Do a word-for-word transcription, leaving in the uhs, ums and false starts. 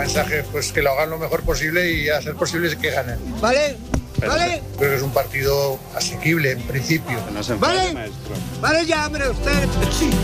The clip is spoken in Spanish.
mensaje, pues que lo hagan lo mejor posible y a ser posible que ganen. ¿Vale? Pero ¿Vale? Creo que es un partido asequible en principio. ¿Vale? Vale ya, hombre, usted. Sí.